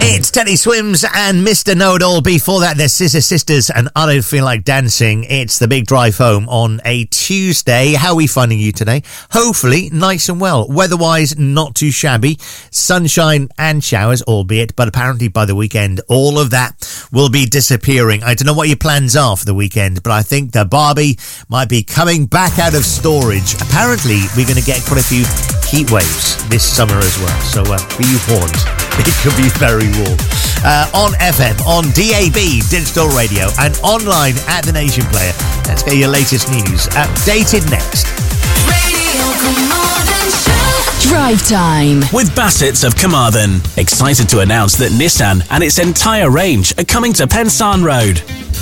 It's Teddy Swims and Mr. Know-It-All. Before that, there's Scissor Sisters and I Don't Feel Like Dancing. It's the big drive home on a Tuesday. How are we finding you today? Hopefully nice and well. Weather-wise, not too shabby. Sunshine and showers, albeit, but apparently by the weekend, all of that will be disappearing. I don't know what your plans are for the weekend, but I think the Barbie might be coming back out of storage. Apparently, we're going to get quite a few heat waves this summer as well, so be warned. It could be very warm. On FM, on DAB, digital radio, and online at The Nation Player. Let's get your latest news. Updated next. Radio Carmarthen Show. Drive time with Bassett's of Carmarthen. Excited to announce that Nissan and its entire range are coming to Pensarn Road.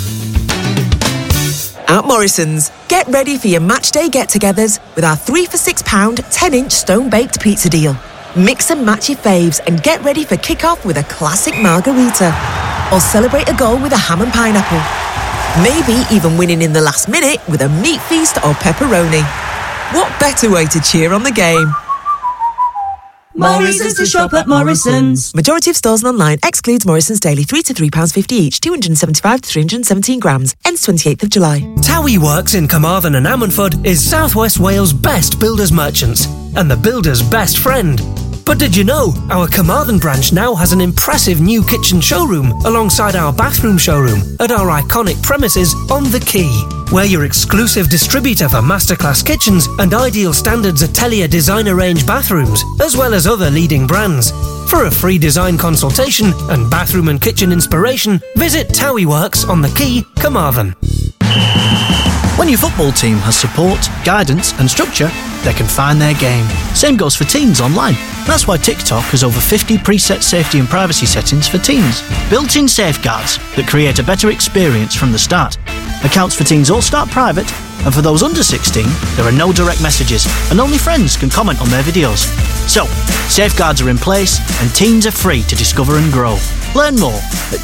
At Morrison's, get ready for your matchday get-togethers with our 3 for £6 10-inch stone-baked pizza deal. Mix and match your faves and get ready for kick-off with a classic margarita. Or celebrate a goal with a ham and pineapple. Maybe even winning in the last minute with a meat feast or pepperoni. What better way to cheer on the game? Morrison's to shop at Morrison's. Majority of stores and online excludes Morrison's daily £3 to £3.50 each, 275 to 317 grams. Ends 28th of July. Towie Works in Carmarthen and Ammanford is South West Wales' best builders merchants and the builder's best friend. But did you know our Carmarthen branch now has an impressive new kitchen showroom alongside our bathroom showroom at our iconic premises on The Quay. We're your exclusive distributor for masterclass kitchens and Ideal Standards Atelier designer range bathrooms, as well as other leading brands. For a free design consultation and bathroom and kitchen inspiration, visit Towie Works on The Quay, Carmarthen. When your football team has support, guidance and structure, they can find their game. Same goes for teens online. That's why TikTok has over 50 preset safety and privacy settings for teens. Built-in safeguards that create a better experience from the start. Accounts for teens all start private, and for those under 16, there are no direct messages, and only friends can comment on their videos. So, safeguards are in place, and teens are free to discover and grow. Learn more at